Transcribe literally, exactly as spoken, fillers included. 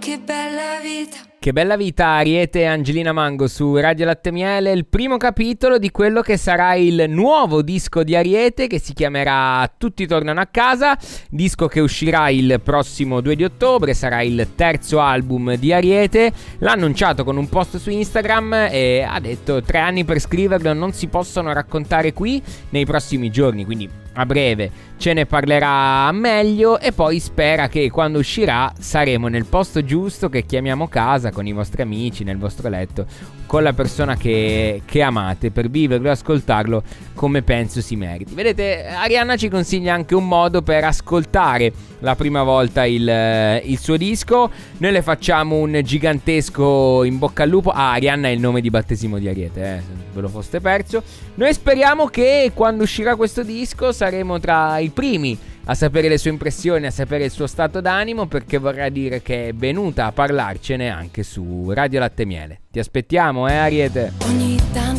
che bella vita. Che bella vita, Ariete e Angelina Mango su Radio Latte Miele, il primo capitolo di quello che sarà il nuovo disco di Ariete, che si chiamerà Tutti tornano a casa, disco che uscirà il prossimo due di ottobre, sarà il terzo album di Ariete. L'ha annunciato con un post su Instagram e ha detto: tre anni per scriverlo non si possono raccontare qui, nei prossimi giorni, quindi a breve ce ne parlerà meglio, e poi spera che quando uscirà saremo nel posto giusto, che chiamiamo casa, con i vostri amici, nel vostro letto, con la persona che, che amate, per viverlo e ascoltarlo come penso si meriti. Vedete, Arianna ci consiglia anche un modo per ascoltare la prima volta il, il suo disco. Noi le facciamo un gigantesco in bocca al lupo. Ah, Arianna è il nome di battesimo di Ariete, eh, se ve lo foste perso. Noi speriamo che quando uscirà questo disco saremo tra i primi a sapere le sue impressioni, a sapere il suo stato d'animo, perché vorrà dire che è venuta a parlarcene anche su Radio Latte Miele. Ti aspettiamo, eh Ariete? Ogni tanto